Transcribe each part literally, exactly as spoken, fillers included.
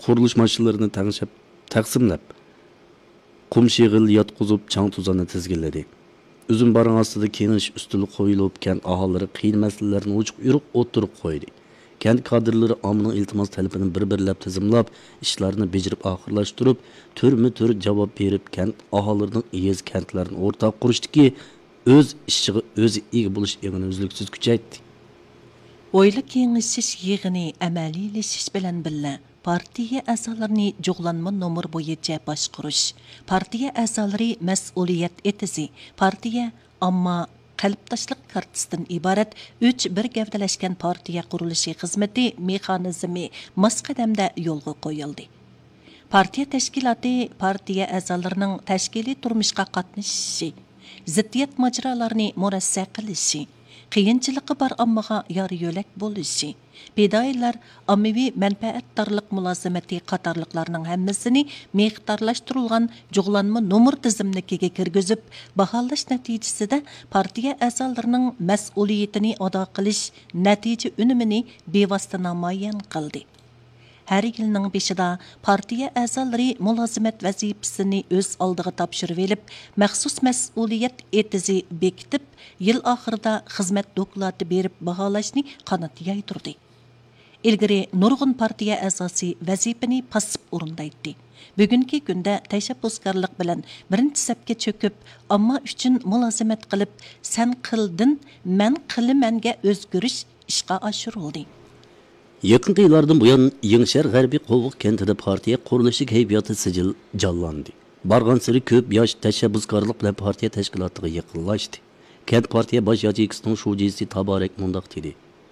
qurilish mashinalarini tangshab taqsimlab qum shig'il yotqizib chang tuzani tizginladi. Uzum barang ostida kenish ustuli qo'yilib, kent aholilari qiyin masalalarni ochiq yuriq o'tirib qo'ydi. Kent kadrları amının iltimos talabini bir-birlab tizimlab, ishlarni becerib oxirlashtirib, turma-tur javob berib, kent aholilarining yez kentlarini o'rtaq qurishdiki, o'z ishiga o'zi ega bo'lish egini uzluksiz kuchaytdi. O'yli kengishish yig'ini amaliylashish bilan birga partiya a'zolarini jo'g'lanma nomer bo'yicha boshqarish, partiya a'zolari mas'uliyat etizi, partiya ammo qalbtashliq kartasidan iborat uch bir gavdalashgan partiya qurilishi xizmati mexanizmi masqadamda yo'lga qo'yildi. Partiya tashkiloti partiya a'zolarining tashkiliy turmushga qatnashishi, ziddiyat majralarini murassa qilishi, qiyinchiligi bor ommaga yor yo'lak bo'lishi, fidoyilar ommaviy manfaatdorlik mulozimati qatorliqlarning hammasini miqdorlashtirilgan jo'g'lanma nomer tizimligiga kirgizib, baholash natijasida partiya a'zolarining mas'uliyatini ado qilish natija unumini bevosita namoyon qildi. Her yılning beshida partiya a'zolari mulozimat vazifasini o'z oldiga topshirib elib, maxsus mas'uliyat etizi bekitib, yil oxirida xizmat doklati berib baholashni qanot yaytirdi. Ilgari nurg'un partiya a'zosi vazifani pasib o'rindaydi. Bugungi kunda tashabbuskorlik bilan birinchi safga cho'kib, ammo uchun mulozimat qilib, sen qildin, men qilimanga o'zgarish ishga oshirildi. Yaqinqi yillardan buyon Yengshar G'arbiy Qo'vuq kentida partiya qurilishi kayfiyati sijil jonlandi. Bargan siri ko'p yosh tashabbuskorlik bilan partiya tashkilotiga yaqinlashdi. Kent partiya bosh yacheyksining shujisi Tabarek mundaq dedi.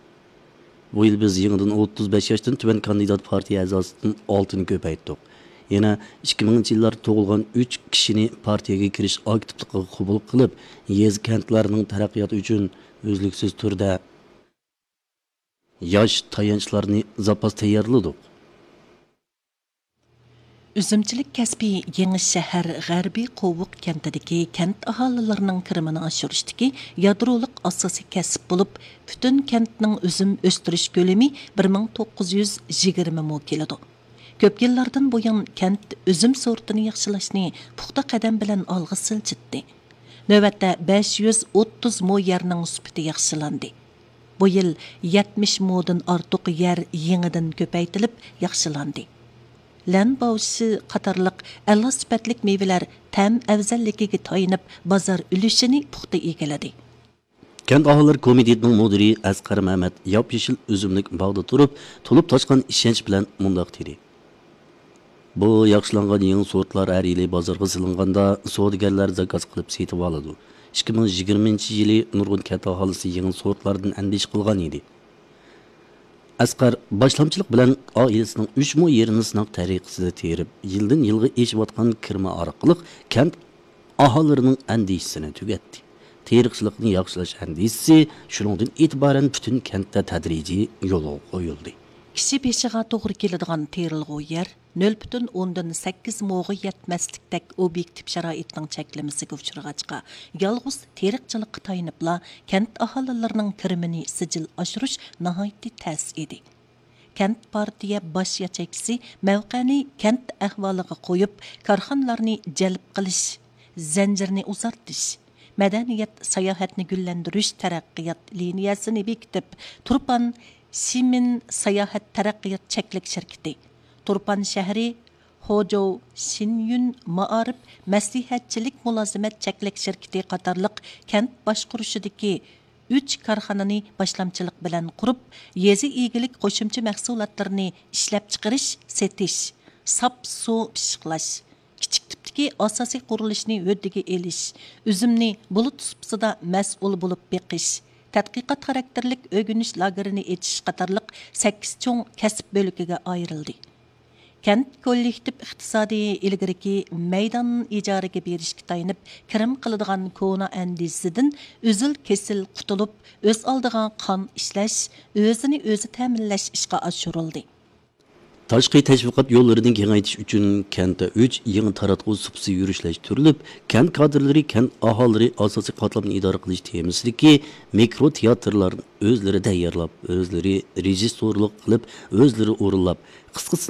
Bu yil biz yangidan o'ttiz besh yoshdan tuban kandidat partiya a'zosidan oltini ko'paytdik. Yana ikki minginchi yillar tug'ilgan uch kishini partiyaga kirish aktivligiga qabul qilib, yez kentlarning taraqqiyoti uchun o'zliksiz turda yosh tayanchlarni zapas tayyorladik. Üzümçilik kasbi Yeni shahar G'arbiy Qo'vuq kentidagi kent aholilarining kirimini oshirishdagi yadroliq asosiy kasb bo'lib, butun kentning üzüm o'stirish ko'lami bir ming to'qqiz yuz yigirma mo keladi. Ko'p yillardan buyon kent üzüm sortini yaxshilashni puxta qadam bilan olg'a siljitdi. Navbatda besh yuz o'ttiz mo yerning sifati yaxshilandi. Bu yil yetmish modan ortiq yer yangidan ko'paytirilib yaxshilandi. Lan bavshi qatorliq a'lo sifatlik meyvelar tam afzalligiga tayinib bozor ulushini puxta egalladi. Kent aholilari komitetining mudiri Asqar Mahmad yop-yeshil uzumlik bog'da turib, to'lib toshgan ishonch bilan mundaq dedi. Bu yaxshilangan yangi sortlar har yili bozorga silinganda savdogarlar zakaz qilib setib oladi. ikki ming yigirmanchi yili nurg'un kent aholisi yangi sortlardan andish qilgan edi. Asqar boshlamchilik bilan oilasining uch mo yerini sinov tariqasida terib, yildan yilga eshiyotgan kirma orqali kent aholilarining andishisini tugatdi. Teriqchilikni yaxshilash andisi shuningdan e'tiboran butun kentda tadrijiy yo'l qo'yildi. Kishi beshiga to'g'ri keladigan terilg'u yer nol butun o'ndan sakkiz mo'g'i yetmaslikdek obyektiv sharoitning cheklamasiga uchrag'achqa yolg'iz teriqchilikqa tayinibla kent aholilarining kirimini sijil oshirish nihoyatda tas edi. Kent partiya bosh yachakchisi mavqani kent ahvoliga qo'yib, korxonalarni jalb qilish, zanjirni uzartish, madaniyat sayohatni gullantirish taraqqiyot liniyasini bekitib, Turpan Simin sayohat taraqqiyot cheklik shirkati, Turpan shahri Hojou Shinyun Ma'arif maslahatchilik mulozimat cheklik shirkati qatorliq kent boshqurishidagi uch korxonani boshlamchilik bilan qurib, yezi egilik qo'shimcha mahsulotlarini ishlab chiqarish, setish, sap suv pishiqlash, kichik tipdagi asosiy qurilishni o'rdiga elish, uzumni bulut supsida mas'ul bo'lib beqish, tadqiqot xarakterlik o'g'inish lagerini etish qatorliq sakkiz cho'ng kasb bo'ligiga ayrildi. Kent kollektiv iqtisodiy ilgiriki maydon ijaraga berishga tayinib, kirim qiladigan kona andisidan uzil kesil qutulib, o'z oldiga qon ishlash, o'zini o'zi ta'minlash ishga oshirildi. Tashqi tashviqot yo'llarini kengaytirish uchun kentda uch yangi taratquv supsi yurishlashtirilib, kent kadrlari, kent aholilari asosiy qatlamni idora qilish temasidagi mikro teatrlarni o'zlari tayyorlab, o'zlari rejissyorlik qilib, o'zlari o'rinlab, qisqa